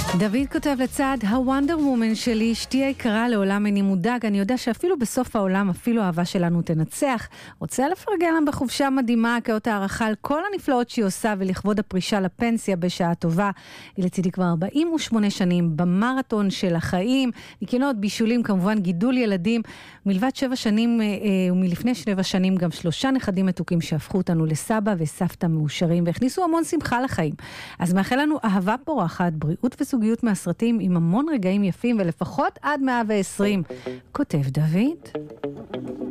דוד כותב לצד, הוונדר וומן שלי, אשתי יקרה לעולם איני מודאג, אני יודע שאפילו בסוף העולם, אפילו האהבה שלנו תנצח. רוצה לפרגן לה בחופשה מדהימה, כאות הערכה על כל הנפלאות שהיא עושה, ולכבוד הפרישה לפנסיה בשעה טובה. היא לצידי כבר 48 שנים, במרתון של החיים, ניקיונות, בישולים, כמובן גידול ילדים, מלבד 7 שנים, ומלפני 7 שנים, גם 3 נכדים מתוקים שהפכו אותנו לסבא וסבתא מאושרים, והכניסו המון שמחה לחיים. אז מאחל לנו אהבה פורחת, בריאות וזוגיות מהסרטים עם המון רגעים יפים ולפחות עד 120, כותב דוד.